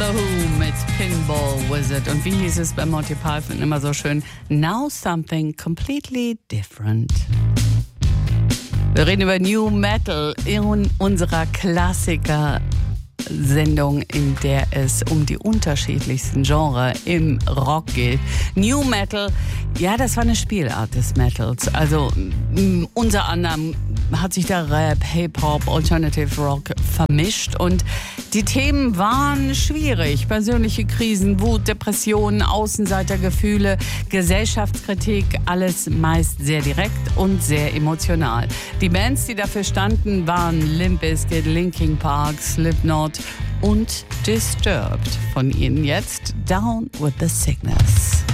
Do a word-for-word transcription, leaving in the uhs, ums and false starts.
The Who mit Pinball Wizard. Und wie hieß es bei Monty Python immer so schön? Now something completely different. Wir reden über New Metal in unserer Klassiker-Sendung, in der es um die unterschiedlichsten Genres im Rock geht. New Metal, ja, das war eine Spielart des Metals. Also m, unter anderem hat sich da Rap, Hip-Hop, Alternative Rock vermischt und die Themen waren schwierig. Persönliche Krisen, Wut, Depressionen, Außenseitergefühle, Gesellschaftskritik, alles meist sehr direkt und sehr emotional. Die Bands, die dafür standen, waren Limp Bizkit, Linkin Park, Slipknot und Disturbed. Von ihnen jetzt Down with the Sickness.